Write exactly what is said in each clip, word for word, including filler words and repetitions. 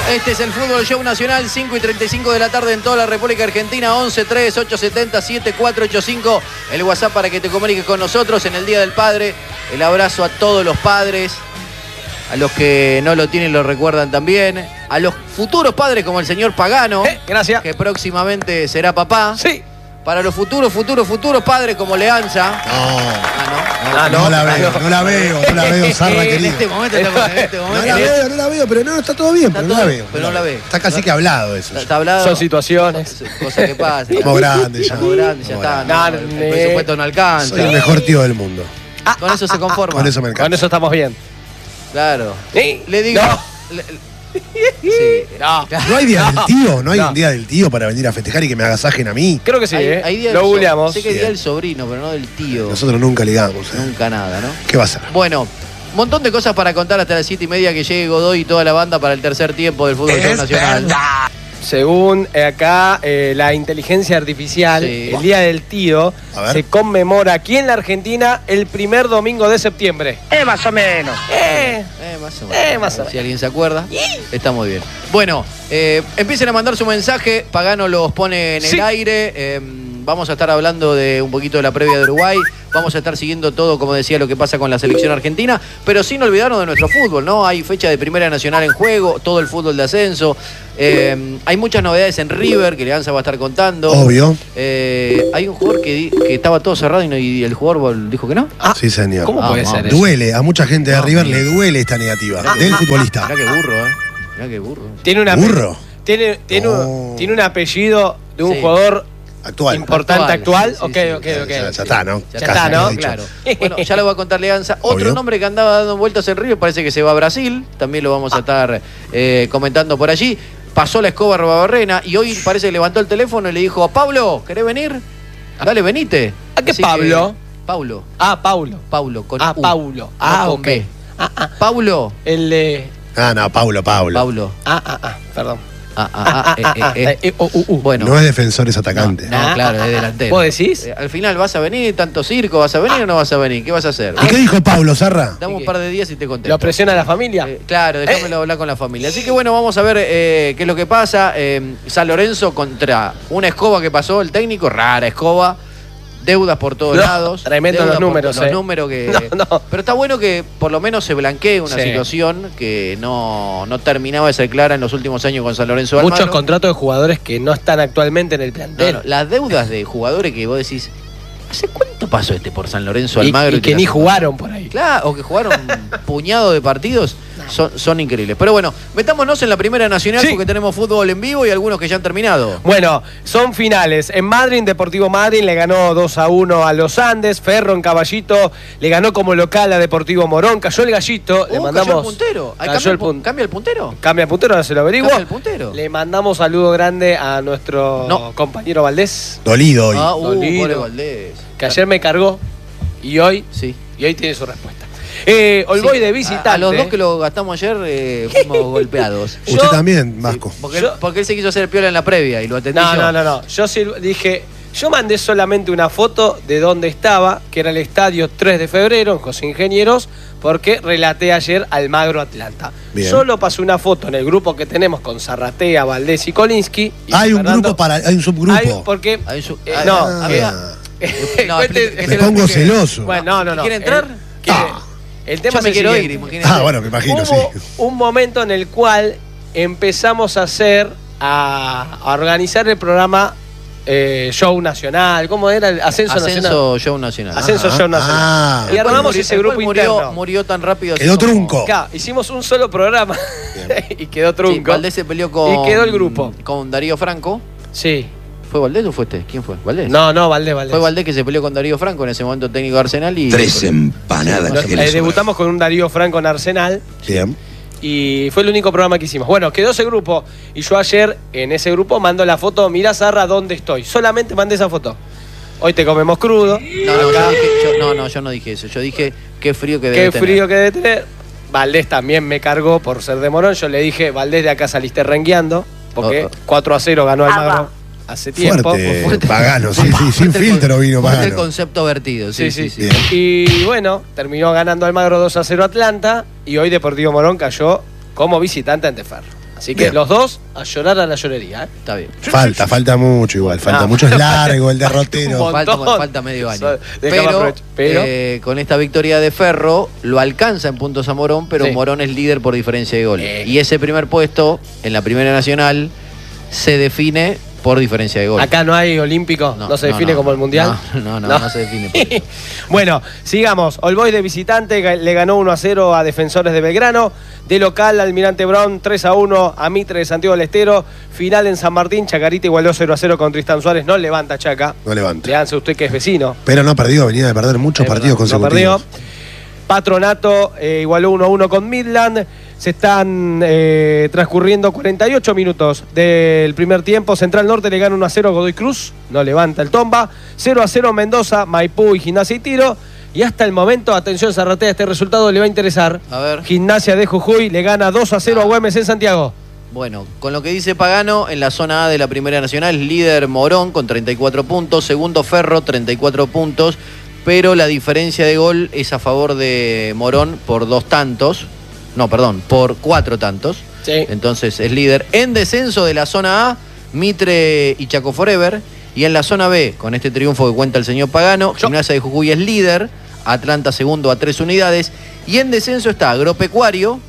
Este es el Fútbol Show Nacional, cinco y treinta y cinco de la tarde en toda la República Argentina, once tres ocho siete cero siete cuatro ocho cinco, el WhatsApp para que te comuniques con nosotros en el Día del Padre. El abrazo a todos los padres, a los que no lo tienen lo recuerdan también, a los futuros padres como el señor Pagano, eh, gracias, que próximamente será papá. Sí. Para los futuros, futuros, futuros padres como Leanza. No. Ah, no. No, no, no la veo, no la veo, no la veo, Zarra En querido. este momento, está, en este momento. No la veo, no la veo, pero no, está todo bien, Está pero todo, no la veo. pero no la ve. Está casi que hablado eso. Está, está hablado. Son situaciones. Cosas que pasan. Estamos grandes ya. Estamos grandes, ya está. No, No, el no, presupuesto no alcanza. Soy el mejor tío del mundo. Con eso se conforma. Con eso me encanta. Con eso estamos bien. Claro. ¿Sí? Le digo. No. le- sí. No. No hay día del tío, no hay No. un día del tío para venir a festejar y que me agasajen a mí. Creo que sí, Hay- ¿eh? hay día Lo del so- googleamos. Sé que hay día Bien. del sobrino, pero no del tío. Nosotros nunca ligamos. ¿eh? Nunca nada, ¿no? ¿Qué va a ser? Bueno, un montón de cosas para contar hasta las siete y media que llegue Godoy y toda la banda para el tercer tiempo del Fútbol Show Nacional. Según eh, acá eh, la inteligencia artificial, Sí. el Día del Tío A ver. se conmemora aquí en la Argentina el primer domingo de septiembre. Eh, más o menos. Eh, Eh, más o menos. Eh, más o Si alguien se acuerda, está muy bien. Bueno, eh, empiecen a mandar su mensaje. Pagano los pone en Sí. el aire. Eh, vamos a estar hablando de un poquito de la previa de Uruguay. Vamos a estar siguiendo todo, como decía, lo que pasa con la selección argentina. Pero sin olvidarnos de nuestro fútbol, ¿no? Hay fecha de Primera Nacional en juego, todo el fútbol de ascenso. Eh, hay muchas novedades en River que Leanza va a estar contando. Obvio. Eh, hay un jugador que, di- que estaba todo cerrado y, no- y el jugador dijo que no. Ah, Sí, señor. ¿Cómo Ah, puede vamos. ser eso? Duele, a mucha gente de Ah, River mira. le duele esta negativa del futbolista. Mirá qué burro, ¿eh? Mirá qué burro. Tiene una ¿Burro? Tiene, tiene, No. un, tiene un apellido de un Sí. jugador Actual. importante actual. sí, sí, ok, sí. ok, Ya, ok. ya, ya está, ¿no? Ya Ya está, está, ¿no? ¿no? dicho. Claro. Bueno, ya lo va a contar Leanza. Otro Obvio. nombre que andaba dando vueltas en River parece que se va a Brasil. También lo vamos a estar eh, comentando por allí. Pasó la escoba a Robabarrena y hoy parece que levantó el teléfono y le dijo: Pablo, ¿querés venir? Dale, venite. ¿A qué Así Pablo? que- Paulo. Ah, Paulo. Paulo, con Ah, U, Paulo. no Ah, con ok. B. Ah, ah. Paulo. El de. Ah, no, Paulo, Paulo. Paulo. Ah, ah, ah. Perdón. Ah, ah, ah, eh, eh, eh. Eh, oh, uh, uh. Bueno. No es defensor, es atacante. No, Ah, claro, ah, es ah. delantero. ¿Vos decís? Eh, al final, ¿vas a venir? ¿Tanto circo? ¿Vas a venir o no vas a venir? ¿Qué vas a hacer? ¿Y qué dijo Paulo, Zarra? Dame un par de días y te contesto. ¿Lo presiona la familia? Eh, claro, déjamelo hablar con la familia. Así que bueno, vamos a ver eh, qué es lo que pasa. Eh, San Lorenzo contra una escoba que pasó el técnico, rara escoba. Deudas por todos No, lados. tremendo Deudas los por- números, Los eh. números que. No, no. Pero está bueno que por lo menos se blanquee una Sí. situación que no, no terminaba de ser clara en los últimos años con San Lorenzo de Muchos Almagro. contratos de jugadores que no están actualmente en el No, plantel. no, las deudas de jugadores que vos decís, ¿hace cuánto pasó este por San Lorenzo y, Almagro? y te que ni las- jugaron por ahí. Claro, o que jugaron un puñado de partidos, son, son increíbles. Pero bueno, metámonos en la Primera Nacional Sí. porque tenemos fútbol en vivo y algunos que ya han terminado. Bueno, son finales. En Madrid, Deportivo Madrid le ganó dos a uno a los Andes. Ferro en Caballito le ganó como local a Deportivo Morón. Cayó el gallito. le Uh, mandamos. cayó el puntero. Ahí Cayó cambia, el el pu- pun- ¿Cambia el puntero? Cambia el puntero, ahora se lo averiguo. ¿Cambia el puntero? Le mandamos saludo grande a nuestro No. compañero Valdés, Dolido hoy. Ah, uh, Dolido. pobre Valdés. que ayer me cargó y hoy, Sí. y hoy tiene su respuesta. Eh, hoy Sí. voy de visitante. A, a los dos que lo gastamos ayer eh, fuimos golpeados. Usted yo- también, Vasco. Porque, Yo- él, porque él se quiso hacer piola en la previa y lo atendí No, yo. no, no, no. Yo sí dije, yo mandé solamente una foto de dónde estaba, que era el estadio tres de febrero en José Ingenieros, porque relaté ayer Almagro Atlanta. Bien. Solo pasé una foto en el grupo que tenemos con Zarratea, Valdés y Kolinsky. y Hay un Fernando. grupo para. Hay un subgrupo. Hay, porque. Hay su- eh, ah, no, ah, había- Ah, No, Cuente- explique- que me se lo pongo explique. celoso. Bueno, no, no, no. ¿Quiere entrar? El, quiere- Ah. el tema Yo es me el quiero ir, siguiente. imagínate. Ah, bueno, me imagino, sí. Hubo un momento en el cual empezamos a hacer, a, a organizar el programa eh, Show Nacional. ¿Cómo era? El Ascenso, Nacional. Ascenso Show Nacional. Ascenso Ajá. Show Nacional. Ah. Y armamos Murió- ese grupo después murió, interno. murió tan rápido. así Quedó como- trunco. Claro, hicimos un solo programa y quedó Sí, trunco. Valdés se peleó con. Y quedó el grupo. Con Darío Franco. Sí. ¿Fue Valdés o fue este? ¿Quién fue? ¿Valdés? No, no, Valdés, Valdés. Fue Valdés que se peleó con Darío Franco, en ese momento técnico de Arsenal. Y Tres empanadas Nos- que eh, le sobran. debutamos con un Darío Franco en Arsenal Bien. y fue el único programa que hicimos. Bueno, quedó ese grupo y yo ayer en ese grupo mando la foto, mirá Zarra, ¿dónde estoy? Solamente mandé esa foto. Hoy te comemos crudo. No, no, yo dije, yo- no, no, yo no dije eso. Yo dije qué frío que debe Qué tener. frío que debe tener. Valdés también me cargó por ser de Morón. Yo le dije, Valdés, de acá saliste rengueando, porque Oh, oh. cuatro a cero ganó Almagro hace tiempo. Fuerte, fuerte. Pagano, sí, sí, sin Fuerte el filtro con- vino fuerte el Pagano. concepto vertido, sí, sí, sí. Bien. Y bueno, terminó ganando Almagro dos a cero Atlanta y hoy Deportivo Morón cayó como visitante ante Ferro. Así que Bien. los dos a llorar a la llorería. ¿eh? Está bien. Falta, falta mucho igual. Falta No. mucho, es largo el derrotero. Un Falta, montón. falta medio año. So- déjame Pero, aprovechar. Pero- eh, con esta victoria de Ferro, lo alcanza en puntos a Morón, pero Sí. Morón es líder por diferencia de gol. Eh. Y ese primer puesto, en la Primera Nacional, se define por diferencia de gol. Acá no hay olímpico, no, se define como el mundial. No, no, no, no se define por eso. Bueno, sigamos. All Boys de visitante ga- le ganó uno a cero a Defensores de Belgrano. De local, Almirante Brown tres a uno a Mitre de Santiago del Estero. Final en San Martín, Chacarita igualó cero a cero con Tristán Suárez. No levanta Chaca. No levanta. Leanse usted que es vecino. Pero no ha perdido, venía de perder muchos Es partidos verdad, no consecutivos. perdió. Patronato eh, igualó uno a uno con Midland. Se están eh, transcurriendo cuarenta y ocho minutos del primer tiempo. Central Norte le gana uno a cero a Godoy Cruz. No levanta el Tomba. cero a cero Mendoza, Maipú y Gimnasia y Tiro. Y hasta el momento, atención Zarratea, este resultado le va a interesar. A ver. Gimnasia de Jujuy le gana dos a cero a Güemes en Santiago. Bueno, con lo que dice Pagano, en la zona A de la Primera Nacional, líder Morón con treinta y cuatro puntos, segundo Ferro, treinta y cuatro puntos, pero la diferencia de gol es a favor de Morón por dos tantos, no, perdón, por cuatro tantos. Sí. Entonces es líder. En descenso de la zona A, Mitre y Chaco Forever. Y en la zona B, con este triunfo que cuenta el señor Pagano, Yo. Gimnasia de Jujuy es líder, Atlanta segundo a tres unidades. Y en descenso está Agropecuario.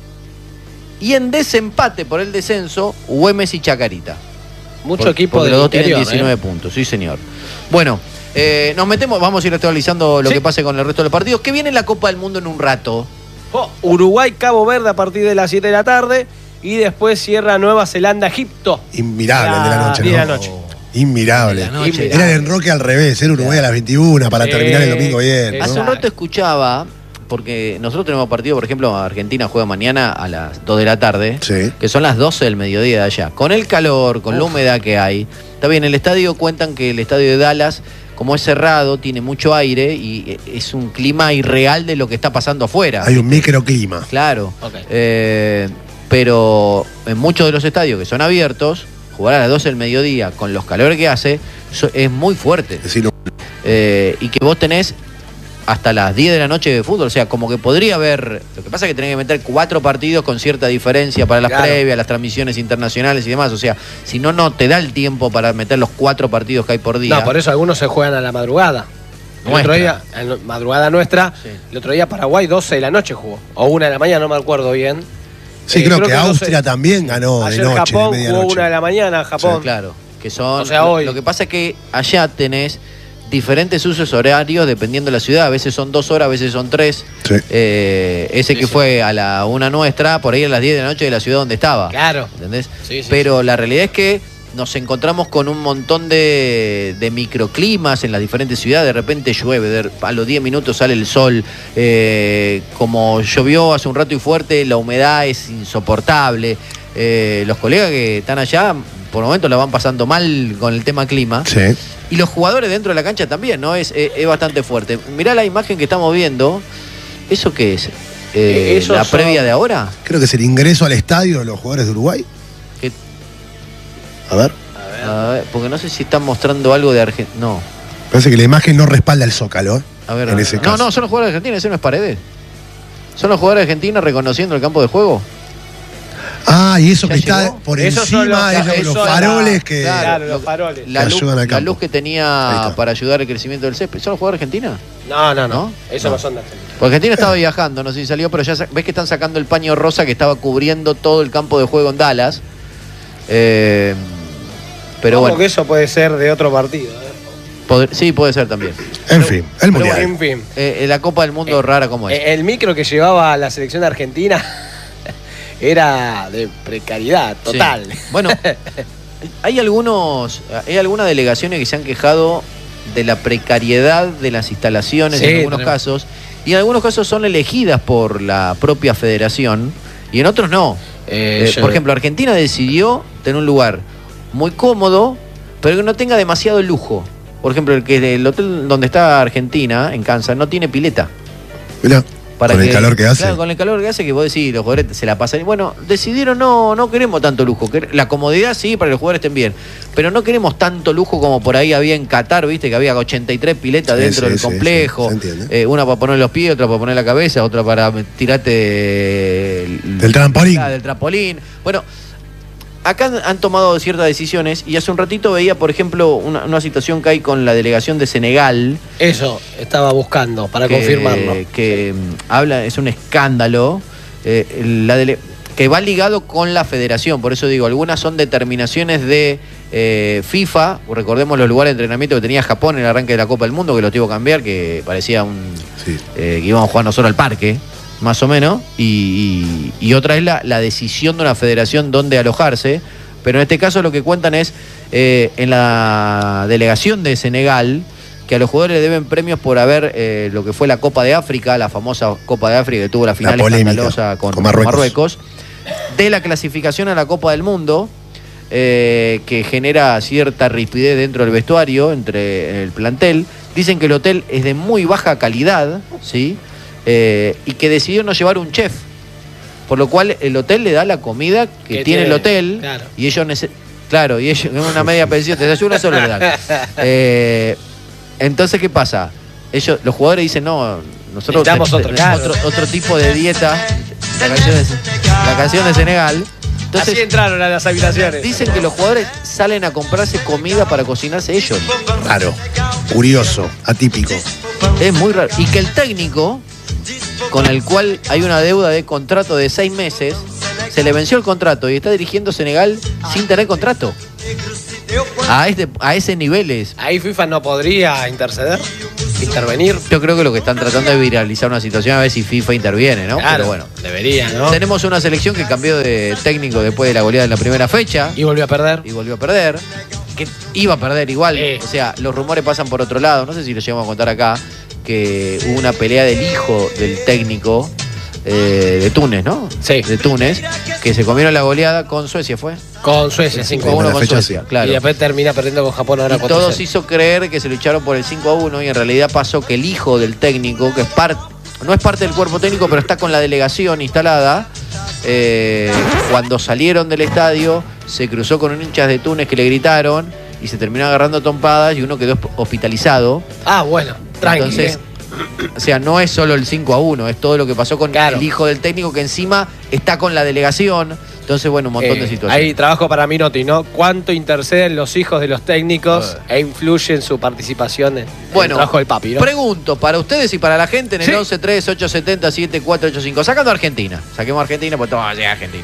Y en desempate por el descenso, Güemes y Chacarita. Mucho Por- equipo porque de los dos tienen diecinueve puntos, sí señor. Bueno, eh, nos metemos, vamos a ir actualizando lo Sí. que pase con el resto de los partidos. Que viene la Copa del Mundo en un rato. Oh, Uruguay, Cabo Verde a partir de las siete de la tarde. Y después cierra Nueva Zelanda, Egipto. Inmirable el de la noche, diez de ¿no? la noche. Inmirable. De la noche. Inmirable. Era el enroque al revés, era Uruguay a las veintiuna para Sí. terminar el domingo bien. ¿no? Hace un Exacto. rato escuchaba, porque nosotros tenemos partido, por ejemplo, Argentina juega mañana a las dos de la tarde, Sí. que son las doce del mediodía de allá. Con el calor, con la Uf. humedad que hay. Está bien, el estadio cuentan que el estadio de Dallas, como es cerrado, tiene mucho aire y es un clima irreal de lo que está pasando afuera. Hay un microclima. Claro. Ok. Eh, pero en muchos de los estadios que son abiertos, jugar a las doce del mediodía con los calores que hace so- es muy fuerte. Es decir, Eh, y que vos tenés hasta las diez de la noche de fútbol, o sea, como que podría haber, lo que pasa es que tenés que meter cuatro partidos con cierta diferencia para las Claro. previas, las transmisiones internacionales y demás, o sea, si no, no te da el tiempo para meter los cuatro partidos que hay por día. No, por eso algunos se juegan a la madrugada. El Nuestra. otro día, a la madrugada nuestra, Sí. el otro día Paraguay doce de la noche jugó. O una de la mañana, no me acuerdo bien. sí, Eh, creo, que, que Austria doce también ganó Ayer de noche, Japón de jugó medianoche. una de la mañana, Japón. Sí, claro, que son, O sea, lo- hoy- lo que pasa es que allá tenés diferentes usos horarios dependiendo de la ciudad, a veces son dos horas, a veces son tres. Sí. Eh, ese Sí, que sí. fue a la una nuestra, por ahí a las diez de la noche de la ciudad donde estaba. Claro. ¿Entendés? Sí, sí, Pero la realidad es que nos encontramos con un montón de, de microclimas en las diferentes ciudades. De repente llueve, de- a los diez minutos sale el sol. Eh, como llovió hace un rato y fuerte, la humedad es insoportable. Eh, los colegas que están allá, por momentos la van pasando mal con el tema clima. Sí. Y los jugadores dentro de la cancha también, ¿no? Es, es, es bastante fuerte. Mirá la imagen que estamos viendo. ¿Eso qué es? Eh, Eh, esos ¿La son- previa de ahora? Creo que es el ingreso al estadio de los jugadores de Uruguay. ¿Qué- A ver, A ver, porque no sé si están mostrando algo de Argentina. No. parece que la imagen no respalda el Zócalo, ¿eh? A ver, en a ver. ese no, caso. no, son los jugadores de Argentina, ese no es Paredes. Son los jugadores de Argentina reconociendo el campo de juego. Ah, y eso ¿Ya que está llegó? por Esos son encima, los- esos- eso los era- faroles que... Claro, los faroles. La Que luz, ayudan al la campo. luz que Ahí tenía está. para ayudar al crecimiento del césped. ¿Son los jugadores de Argentina? No, no, no. ¿No? Eso No. no, son de Argentina. Porque Argentina estaba viajando, no sé si salió, pero ya sa- ves que están sacando el paño rosa que estaba cubriendo todo el campo de juego en Dallas. Eh, pero Ojo bueno, que eso puede ser de otro partido. ¿eh? poder- sí puede ser también. En fin, el Pero Mundial. bueno, en fin. Eh, la Copa del Mundo rara como es. Eh, El micro que llevaba a la selección argentina era de precariedad total. Sí. Bueno, hay algunos, hay algunas delegaciones que se han quejado de la precariedad de las instalaciones Sí, en algunos tenemos. casos, y en algunos casos son elegidas por la propia federación y en otros no. Eh, Eh, yo- por ejemplo, Argentina decidió tener un lugar muy cómodo, pero que no tenga demasiado lujo. Por ejemplo, el que el hotel donde está Argentina, en Kansas, no tiene pileta. Mirá, Para con el calor que hace. Claro, con el calor que hace, que vos decís, los jugadores se la pasan. Bueno, decidieron no, no queremos tanto lujo. quer- La comodidad sí, para que los jugadores estén bien. Pero no queremos tanto lujo como por ahí había en Qatar, viste, que había ochenta y tres piletas Sí, dentro sí, del sí, complejo. sí, se entiende. Eh, una para poner los pies, otra para poner la cabeza, otra para tirarte el- Del trampolín. Ah, del trampolín. Bueno, acá han, han tomado ciertas decisiones y hace un ratito veía, por ejemplo, una, una situación que hay con la delegación de Senegal. Eso estaba buscando para que, confirmarlo. Que mm, habla, es un escándalo. Eh, la dele que va ligado con la federación, por eso digo, algunas son determinaciones de eh, FIFA, recordemos los lugares de entrenamiento que tenía Japón en el arranque de la Copa del Mundo, que lo tuvo que cambiar, que parecía un sí. eh, que íbamos a jugar nosotros al parque, más o menos, y, y, y otra es la, la decisión de una federación dónde alojarse, pero en este caso lo que cuentan es, eh, en la delegación de Senegal, que a los jugadores le deben premios por haber eh, lo que fue la Copa de África, la famosa Copa de África que tuvo la final la escandalosa con, con Marruecos. Marruecos, de la clasificación a la Copa del Mundo, eh, que genera cierta rigidez dentro del vestuario, entre el plantel. Dicen que el hotel es de muy baja calidad, ¿sí? Eh, y que decidió no llevar un chef, por lo cual el hotel le da la comida que, que tiene, tiene el hotel, claro. y ellos necesitan, claro, y ellos en una media pensión, desayuno solo le dan. Eh, entonces, ¿qué pasa? Ellos, los jugadores dicen, no, nosotros necesitamos otro, claro. otro, otro tipo de dieta, la canción de, la canción de Senegal. Entonces, así entraron a las habitaciones. Dicen que los jugadores salen a comprarse comida para cocinarse ellos. Raro, curioso, atípico. Es muy raro. Y que el técnico, con el cual hay una deuda de contrato de seis meses, se le venció el contrato y está dirigiendo Senegal sin tener contrato. A, este, a ese nivel es. Ahí FIFA no podría interceder, intervenir. Yo creo que lo que están tratando de viralizar una situación a ver si FIFA interviene, ¿no? Claro, pero bueno, debería, ¿no? Tenemos una selección que cambió de técnico después de la goleada en la primera fecha. Y volvió a perder. Y volvió a perder. Que iba a perder igual. Sí. O sea, los rumores pasan por otro lado. No sé si lo llegamos a contar acá, que hubo una pelea del hijo del técnico eh, de Túnez, ¿no? Sí. De Túnez, que se comieron la goleada con Suecia, ¿fue? Con Suecia, cinco a uno con Suecia, sí. claro. Y después termina perdiendo con Japón ahora. Y todos hizo creer que se lucharon por el cinco a uno y en realidad pasó que el hijo del técnico, que es parte, no es parte del cuerpo técnico, pero está con la delegación instalada, eh, cuando salieron del estadio se cruzó con un hinchas de Túnez que le gritaron y se terminó agarrando trompadas y uno quedó hospitalizado. Ah, bueno, tranquilo. Entonces, o sea, no es solo el cinco a uno, es todo lo que pasó con claro. el hijo del técnico que encima está con la delegación. Entonces, bueno, un montón eh, de situaciones. Hay trabajo para Minotti, ¿no? ¿Cuánto interceden los hijos de los técnicos uh. e influyen su participación en bueno, el trabajo del papi, ¿no? Pregunto para ustedes y para la gente en el ¿sí? once tres ocho siete cero siete cuatro ocho cinco. Sacando a Argentina. Saquemos a Argentina, pues todo va a llegar a Argentina.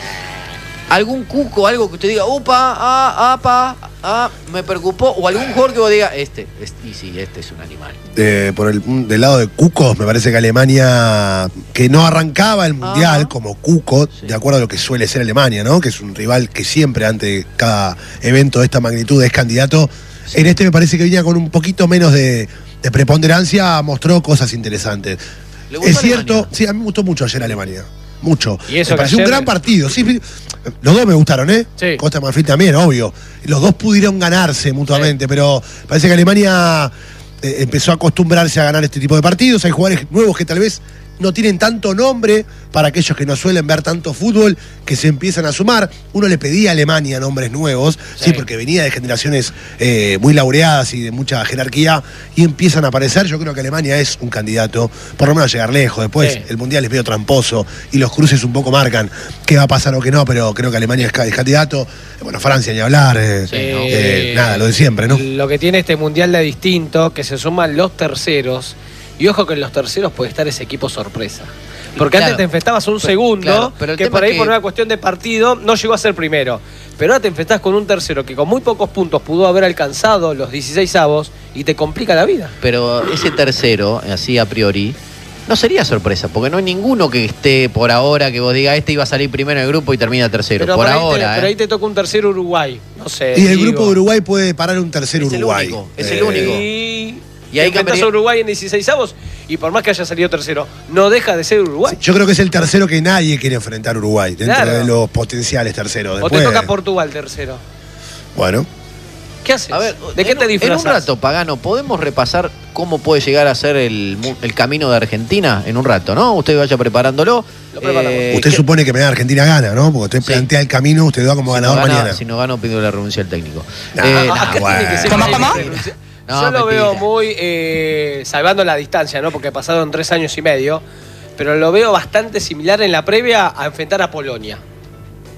¿Algún cuco, algo que usted diga, upa, ah, apa, ah, me preocupó? O algún jugador que vos diga, este, este y sí, este es un animal. Eh, por el del lado de cucos, me parece que Alemania, que no arrancaba el Mundial, ajá, como cuco, sí, de acuerdo a lo que suele ser Alemania, ¿no? Que es un rival que siempre, ante cada evento de esta magnitud, es candidato. Sí. En este me parece que venía con un poquito menos de, de preponderancia, mostró cosas interesantes. Es cierto, Alemania? Sí, a mí me gustó mucho ayer Alemania. Mucho. ¿Y eso me pareció ayer... un gran partido. Sí, los dos me gustaron, ¿eh? Sí. Costa de Marfil también, obvio. Los dos pudieron ganarse mutuamente, sí, pero parece que Alemania eh, empezó a acostumbrarse a ganar este tipo de partidos. Hay jugadores nuevos que tal vez no tienen tanto nombre para aquellos que no suelen ver tanto fútbol, que se empiezan a sumar. Uno le pedía a Alemania nombres nuevos, sí, sí, porque venía de generaciones eh, muy laureadas y de mucha jerarquía, y empiezan a aparecer. Yo creo que Alemania es un candidato, por lo menos a llegar lejos. Después, sí, el Mundial es medio tramposo y los cruces un poco marcan qué va a pasar o qué no, pero creo que Alemania es, es candidato. Bueno, Francia, ni hablar. Eh, sí, eh, nada, lo de siempre, ¿no? Lo que tiene este Mundial de distinto, que se suman los terceros. Y ojo que en los terceros puede estar ese equipo sorpresa. Porque claro, antes te enfrentabas un segundo, claro, pero que por ahí que... por una cuestión de partido no llegó a ser primero. Pero ahora te enfrentás con un tercero que con muy pocos puntos pudo haber alcanzado los dieciseisavos y te complica la vida. Pero ese tercero, así a priori, no sería sorpresa, porque no hay ninguno que esté por ahora que vos digas este iba a salir primero en el grupo y termina tercero. Pero por, por ahora. Te, ¿eh? Pero ahí te toca un tercero Uruguay. No sé. Y el digo. grupo de Uruguay puede parar un tercer es Uruguay. El único, es eh, el único. Y... Y ahí enfrentás a Uruguay en dieciseisavos y por más que haya salido tercero, no deja de ser Uruguay. Sí, yo creo que es el tercero que nadie quiere enfrentar a Uruguay, dentro claro, de los potenciales terceros. Después... O te toca Portugal tercero. Bueno. ¿Qué haces? A ver, ¿de qué te disfrazas? En un rato, Pagano, ¿podemos repasar cómo puede llegar a ser el, el camino de Argentina? En un rato, ¿no? Usted vaya preparándolo. Lo preparamos. Eh, usted ¿qué? supone que me da Argentina gana, ¿no? Porque usted sí. plantea el camino, usted va como si ganador no gana, mañana. Si no gano, pido la renuncia al técnico. Nah, eh, nah, nah, bueno. ¿Cómo, cómo? No, yo lo mentira. veo muy eh, salvando la distancia, ¿no? Porque pasaron tres años y medio, pero lo veo bastante similar en la previa a enfrentar a Polonia.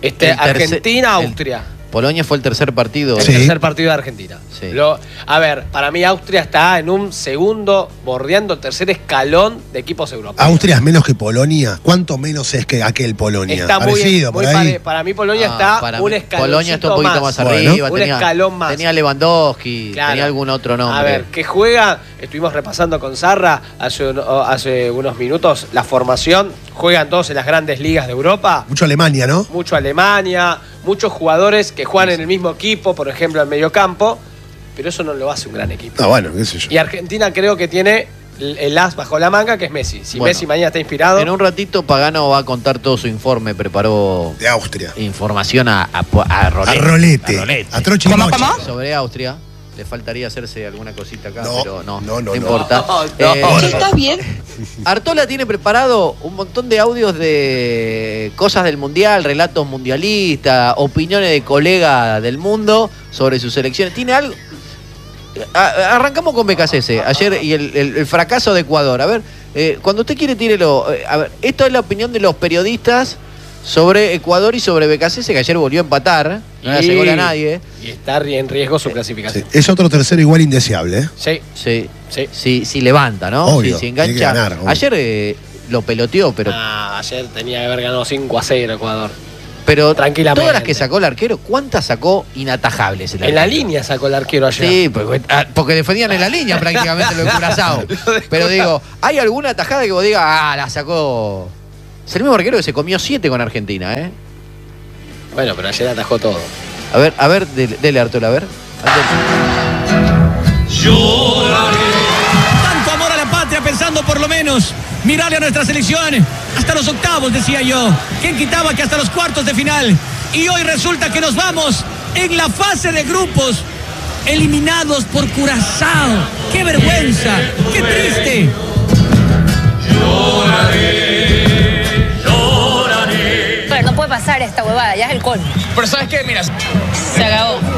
Este, El tercer- Argentina, el- Austria. Polonia fue el tercer partido. El Sí. tercer partido de Argentina. Sí. Lo- a ver, para mí Austria está en un segundo, bordeando el tercer escalón de equipos europeos. Austria es menos que Polonia. ¿Cuánto menos es que aquel Polonia? Está muy, Parecido, muy por ahí. pare- para mí Polonia Ah, está para un mí, escalón Polonia está un poquito más, Bueno. arriba. Un tenía, escalón más. Tenía Lewandowski, Claro. tenía algún otro nombre. A ver, que juega, estuvimos repasando con Sarra hace, un- hace unos minutos la formación, juegan todos en las grandes ligas de Europa, Mucho Alemania, ¿no? mucho Alemania, muchos jugadores que juegan en el mismo equipo, por ejemplo, en mediocampo, pero eso no lo hace un gran equipo. Ah, bueno, qué sé yo. Y Argentina creo que tiene el el as bajo la manga, que es Messi. Si Bueno, Messi mañana está inspirado, En un ratito Pagano va a contar todo su informe, preparó De Austria. información a, a, a Rolete. A Rolete. A Rolete. A Trochi Mochi. Sobre Austria. Le faltaría hacerse alguna cosita acá, No, pero no, no, no, no. importa. No, no. Eh, ¿Está bien? Artola tiene preparado un montón de audios de cosas del Mundial, relatos mundialistas, opiniones de colegas del mundo sobre sus selecciones. ¿Tiene algo? A- arrancamos con B K C S ayer y el, el- el fracaso de Ecuador. A ver, eh, cuando usted quiere, tírelo. Eh, a ver, esto es la opinión de los periodistas sobre Ecuador y sobre B K C S, que ayer volvió a empatar. No le hace gol a nadie. y está en riesgo su clasificación. Sí, es otro tercero igual indeseable, ¿eh? Sí, Sí, sí. sí, sí levanta, ¿no? Obvio, Sí, sí tiene que engancha. ganar, obvio. Ayer eh, lo peloteó, pero, Ah, ayer tenía que haber ganado cinco a cero Ecuador. pero tranquilamente. todas las que sacó el arquero, ¿cuántas sacó inatajables? El En la arquero? línea sacó el arquero ayer. Sí, porque, ah, porque defendían en la línea prácticamente lo de Curazao. Pero digo, ¿hay alguna tajada que vos digas, ah, la sacó? Es el mismo arquero que se comió siete con Argentina, ¿eh? Bueno, pero ayer atajó todo. A ver, a ver, dele, dele Arturo, a ver. Tanto amor a la patria, pensando por lo menos mirarle a nuestra selección hasta los octavos, decía yo. ¿Quién quitaba que hasta los cuartos de final? Y hoy resulta que nos vamos en la fase de grupos eliminados por Curazao. ¡Qué vergüenza! ¡Qué triste! No puede pasar esta huevada, ya es el colmo. Pero ¿sabes qué? Mira, Se acabó.